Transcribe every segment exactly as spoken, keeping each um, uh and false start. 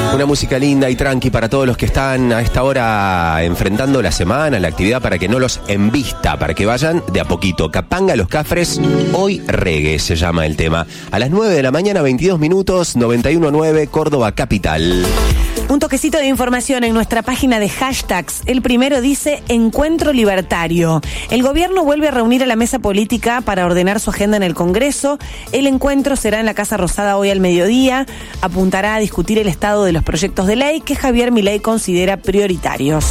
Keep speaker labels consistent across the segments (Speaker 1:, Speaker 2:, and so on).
Speaker 1: Una música linda y tranqui para todos los que están a esta hora enfrentando la semana, la actividad, para que no los embista, para que vayan de a poquito. Capanga Los Cafres, hoy reggae se llama el tema. A las nueve de la mañana, veintidós minutos, noventa y uno punto nueve, Córdoba Capital.
Speaker 2: Un toquecito de información en nuestra página de hashtags. El primero dice Encuentro Libertario. El gobierno vuelve a reunir a la mesa política para ordenar su agenda en el Congreso. El encuentro será en la Casa Rosada hoy al mediodía. Apuntará a discutir el estado de los proyectos de ley que Javier Milei considera prioritarios.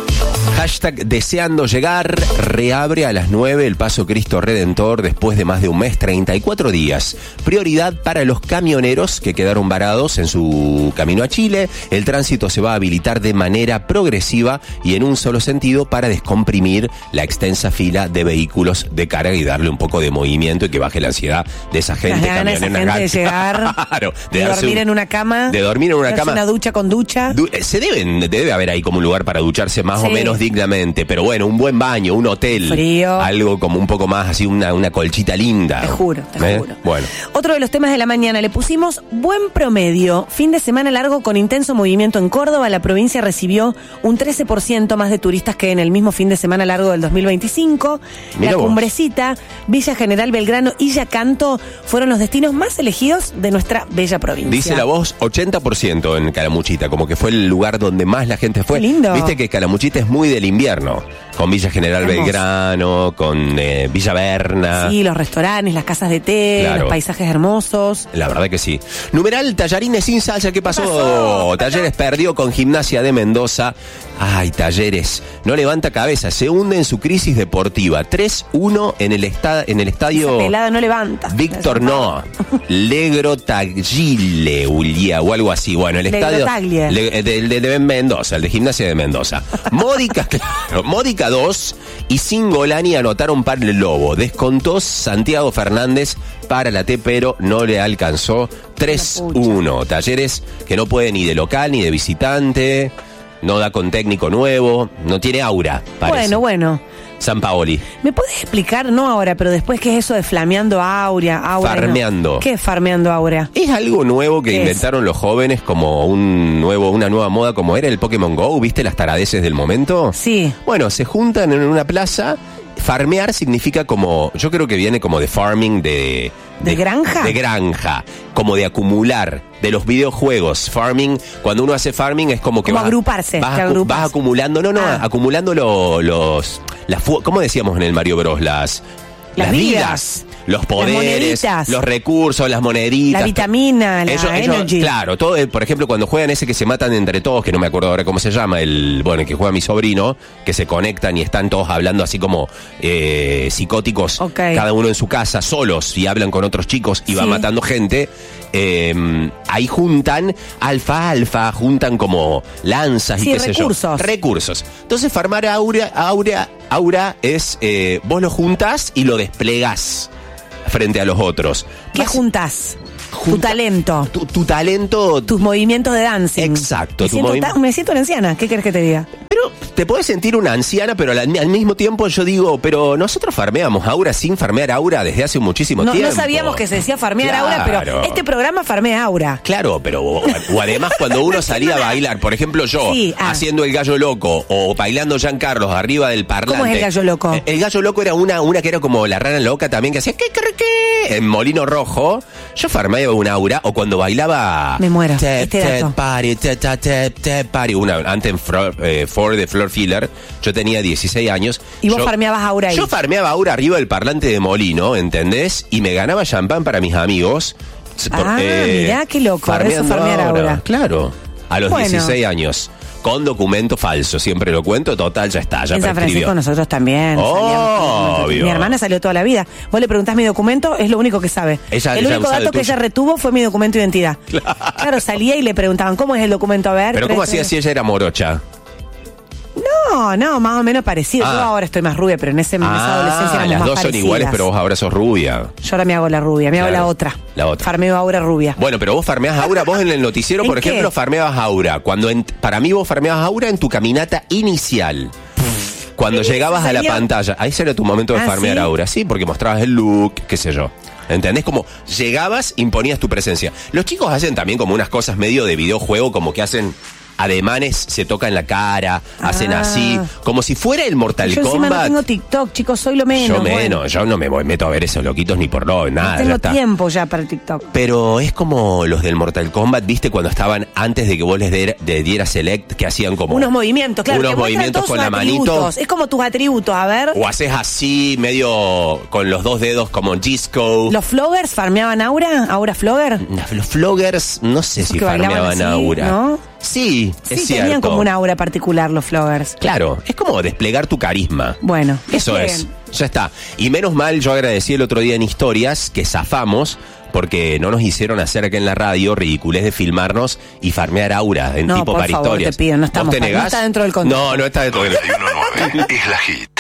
Speaker 1: Hashtag deseando llegar, reabre a las nueve el Paso Cristo Redentor después de más de un mes, treinta y cuatro días. Prioridad para los camioneros que quedaron varados en su camino a Chile. El tránsito se va a habilitar de manera progresiva y en un solo sentido para descomprimir la extensa fila de vehículos de carga y darle un poco de movimiento y que baje la ansiedad de esa gente.
Speaker 2: Las ganas de esa gente de llegar,
Speaker 1: claro, de,
Speaker 2: de dormir un, en una cama,
Speaker 1: de dormir en una cama,
Speaker 2: una ducha con ducha.
Speaker 1: Du- se deben, debe haber ahí como un lugar para ducharse más
Speaker 2: sí.
Speaker 1: o menos dignamente, pero bueno, un buen baño, un hotel,
Speaker 2: frío,
Speaker 1: algo como un poco más así, una, una colchita linda.
Speaker 2: Te juro, te
Speaker 1: ¿Eh?
Speaker 2: juro.
Speaker 1: Bueno.
Speaker 2: Otro de los temas de la mañana, le pusimos buen promedio. Fin de semana largo con intenso movimiento en Córdoba. La provincia recibió un trece por ciento más de turistas que en el mismo fin de semana largo del dos mil veinticinco.
Speaker 1: Mirá
Speaker 2: la
Speaker 1: vos.
Speaker 2: Cumbrecita, Villa General Belgrano y Yacanto fueron los destinos más elegidos de nuestra bella provincia.
Speaker 1: Dice la voz ochenta por ciento en Calamuchita, como que fue el lugar donde más la gente fue.
Speaker 2: Qué lindo.
Speaker 1: Viste que Calamuchita es muy del invierno, con Villa General
Speaker 2: Hermoso.
Speaker 1: Belgrano, con eh, Villa Berna.
Speaker 2: Sí, los restaurantes, las casas de té,
Speaker 1: Claro.
Speaker 2: los paisajes hermosos.
Speaker 1: La verdad que sí. Numeral Tallarines sin salsa, ¿qué pasó?
Speaker 2: ¿Qué pasó?
Speaker 1: Talleres perdió con Gimnasia de Mendoza. Ay, Talleres, no levanta cabeza, se hunde en su crisis deportiva. tres uno en el, esta- en el estadio
Speaker 2: Esa pelada no levanta.
Speaker 1: Víctor No, Legro Tagliele, Ulia, o algo así. Bueno, el
Speaker 2: Legro
Speaker 1: estadio
Speaker 2: Taglie.
Speaker 1: Le- de, de- de Mendoza, el de Gimnasia de Mendoza. Módica, claro, Módica dos y Singolani anotaron para el Lobo. Descontó Santiago Fernández para la T, pero no le alcanzó. tres uno. Talleres que no puede ni de local ni de visitante. No da con técnico nuevo. No tiene aura, parece.
Speaker 2: Bueno, bueno.
Speaker 1: San Paoli.
Speaker 2: ¿Me podés explicar, no ahora, pero después qué es eso de flameando Aurea? Aurea
Speaker 1: Farmeando.
Speaker 2: No. ¿Qué es farmeando Aurea?
Speaker 1: Es algo nuevo que
Speaker 2: ¿Qué
Speaker 1: inventaron los jóvenes, como un nuevo, una nueva moda, como era el Pokémon Go, ¿viste las taradeces del momento?
Speaker 2: Sí.
Speaker 1: Bueno, se juntan en una plaza. Farmear significa como, yo creo que viene como de farming, de...
Speaker 2: ¿De granja?
Speaker 1: De granja, como de acumular, de los videojuegos. Farming, cuando uno hace farming es como que
Speaker 2: Como
Speaker 1: vas,
Speaker 2: agruparse,
Speaker 1: vas,
Speaker 2: que
Speaker 1: acu-
Speaker 2: agrupas.
Speaker 1: vas acumulando, no, no,
Speaker 2: Ah.
Speaker 1: acumulando lo- los... Las, fu- ¿cómo decíamos en el Mario Bros? Las...
Speaker 2: Las
Speaker 1: vidas,
Speaker 2: vidas.
Speaker 1: los poderes,
Speaker 2: moneditas.
Speaker 1: los recursos, las moneditas.
Speaker 2: La vitamina, la
Speaker 1: Ellos- ellos,
Speaker 2: energy.
Speaker 1: claro, todo, eh, por ejemplo, cuando juegan ese que se matan entre todos, que no me acuerdo ahora cómo se llama, el bueno, el que juega mi sobrino, que se conectan y están todos hablando así como eh, psicóticos,
Speaker 2: Ok.
Speaker 1: cada uno en su casa, solos, y hablan con otros chicos y van
Speaker 2: Sí.
Speaker 1: matando gente. Eh, ahí juntan alfa alfa, juntan como lanzas
Speaker 2: Sí,
Speaker 1: y qué sé yo.
Speaker 2: recursos.
Speaker 1: Recursos. Entonces, farmar aura, aura, aura es eh, vos lo juntás y lo desplegás frente a los otros.
Speaker 2: ¿Qué
Speaker 1: Vas-
Speaker 2: juntás? Tu
Speaker 1: junta-
Speaker 2: talento,
Speaker 1: Tu, tu talento.
Speaker 2: tus movimientos de dancing.
Speaker 1: Exacto,
Speaker 2: Me
Speaker 1: tu
Speaker 2: siento,
Speaker 1: movim-
Speaker 2: ta- me siento una anciana, ¿qué querés que te diga?
Speaker 1: Pero te podés sentir una anciana, pero al, al mismo tiempo yo digo, pero nosotros farmeamos aura sin farmear aura desde hace muchísimo
Speaker 2: No,
Speaker 1: tiempo.
Speaker 2: no sabíamos que se decía farmear
Speaker 1: Claro.
Speaker 2: Aura, pero este programa farmea Aura.
Speaker 1: Claro, pero o, o además cuando uno salía a bailar, por ejemplo yo,
Speaker 2: Sí, ah.
Speaker 1: haciendo el gallo loco o bailando Giancarlos arriba del parlante.
Speaker 2: ¿Cómo es el gallo loco?
Speaker 1: El, el gallo loco era una, una que era como la rana loca también, que hacía que qué en Molino Rojo. Yo farmeaba un aura, o cuando bailaba
Speaker 2: Me muero,
Speaker 1: Tep,
Speaker 2: este
Speaker 1: tep,
Speaker 2: dato.
Speaker 1: party, tep, tep, tep, tep, party, una antes en Flor, eh, Ford de Flor Filler. Yo tenía dieciséis años.
Speaker 2: Y vos
Speaker 1: Yo-
Speaker 2: farmeabas Aura ahí.
Speaker 1: Yo farmeaba aura arriba del parlante de Molino, ¿entendés? Y me ganaba champán para mis amigos.
Speaker 2: Ah, mirá, qué loco,
Speaker 1: farmeando
Speaker 2: eso farmear aura.
Speaker 1: Claro, a los
Speaker 2: Bueno.
Speaker 1: dieciséis años. Con documento falso, siempre lo cuento, total, ya está, ya
Speaker 2: En San
Speaker 1: prescribió.
Speaker 2: Francisco nosotros también. salíamos-
Speaker 1: Obvio.
Speaker 2: Mi hermana salió toda la vida. Vos le preguntás mi documento, es lo único que sabe.
Speaker 1: Ella-
Speaker 2: el
Speaker 1: ella
Speaker 2: único
Speaker 1: sabe
Speaker 2: dato que
Speaker 1: tuyo.
Speaker 2: ella retuvo fue mi documento de identidad. Claro. salía y le preguntaban, ¿cómo es el documento? A ver.
Speaker 1: Pero ¿cómo
Speaker 2: tres,
Speaker 1: hacía
Speaker 2: tres.
Speaker 1: si ella era morocha?
Speaker 2: No, no, más o menos parecido.
Speaker 1: Ah.
Speaker 2: Yo ahora estoy más rubia, pero en, ese, en esa adolescencia
Speaker 1: Ah,
Speaker 2: éramos
Speaker 1: las
Speaker 2: más
Speaker 1: dos son
Speaker 2: parecidas.
Speaker 1: iguales, pero vos ahora sos rubia.
Speaker 2: Yo ahora me hago la rubia, me hago
Speaker 1: Claro,
Speaker 2: la otra.
Speaker 1: la otra.
Speaker 2: Farmeo Aura rubia.
Speaker 1: Bueno, pero vos farmeás aura, vos en el noticiero,
Speaker 2: ¿En
Speaker 1: por
Speaker 2: qué?
Speaker 1: ejemplo, farmeabas aura. Cuando en- para mí vos farmeabas aura en tu caminata inicial. Cuando
Speaker 2: ¿En
Speaker 1: llegabas a la
Speaker 2: serio?
Speaker 1: pantalla, ahí era tu momento de
Speaker 2: Ah,
Speaker 1: farmear
Speaker 2: ¿sí?
Speaker 1: aura, sí, porque mostrabas el look, qué sé yo. ¿Entendés? Como llegabas, imponías tu presencia. Los chicos hacen también como unas cosas medio de videojuego, como que hacen ademanes, se tocan la cara, ah. hacen así, como si fuera el Mortal
Speaker 2: yo
Speaker 1: Kombat.
Speaker 2: Yo encima no tengo TikTok, chicos, soy lo menos.
Speaker 1: Yo menos,
Speaker 2: bueno.
Speaker 1: yo no me voy, meto a ver esos loquitos ni por no, nada.
Speaker 2: No tengo
Speaker 1: ya está.
Speaker 2: tiempo ya para el TikTok.
Speaker 1: Pero es como los del Mortal Kombat, ¿viste? Cuando estaban antes de que vos les de, de dieras select, que hacían como
Speaker 2: unos movimientos, claro.
Speaker 1: Unos
Speaker 2: que
Speaker 1: movimientos con la
Speaker 2: atributos.
Speaker 1: manito.
Speaker 2: Es como tus atributos, a ver.
Speaker 1: O haces así, medio con los dos dedos como Gisco.
Speaker 2: ¿Los floggers farmeaban aura? ¿Aura flogger?
Speaker 1: Los floggers, no sé si farmeaban
Speaker 2: así,
Speaker 1: aura.
Speaker 2: ¿no?
Speaker 1: Sí,
Speaker 2: sí,
Speaker 1: es
Speaker 2: tenían
Speaker 1: cierto.
Speaker 2: como una aura particular los floggers.
Speaker 1: Claro, es como desplegar tu carisma.
Speaker 2: Bueno,
Speaker 1: eso es. Ya está. Y menos mal, yo agradecí el otro día en Historias que zafamos porque no nos hicieron hacer acá en la radio ridiculez de filmarnos y farmear aura en
Speaker 2: no,
Speaker 1: tipo
Speaker 2: por
Speaker 1: para
Speaker 2: favor,
Speaker 1: historias.
Speaker 2: Te pido, no estamos
Speaker 1: ¿Vos te negás?
Speaker 2: No está dentro del contexto.
Speaker 1: No, no está dentro del
Speaker 3: noventa y uno nueve es la hit.